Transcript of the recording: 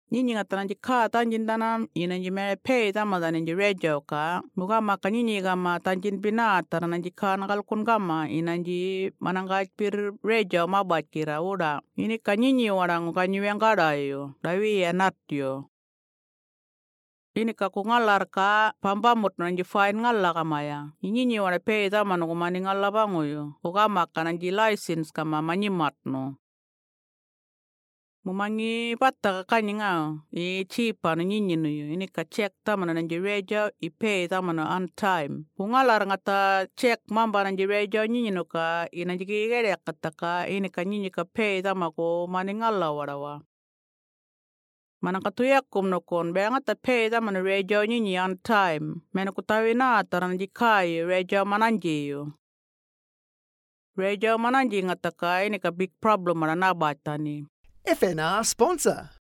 Nyinyi ngata nanji ka tanjin tanam inanji me pay tama nanji radio ka muka maka nyinyi kama tanjin binata nanji ka nakalkun kama inanji manangkat pir radio mabat kira uda ini ka nyinyi warang kanyueng kadayo dawi enatyo ini ka kungalar ka pampamut nanji fine ngalla kamaya nyinyi wara pay tama no kumani ngalla bangoyo kuka maka nanji license kama manyimat no mumangi patta kanyinga I chipa no nyinyi no ini ka check tama nanji radio I pay tama no on time kungalar ngata check mamba nanji radio nyinyi no ka inanji kigere kata ka ini ka nyinyi ka pay tama ko mani ngalla warawa Manang katuyakum no kon be ngata pay tama no radio nyinyi on time mena kutawina taranji kai radio mananji yo radio mananji ngata ka ini ka big problem mana nabatani FNR sponsor.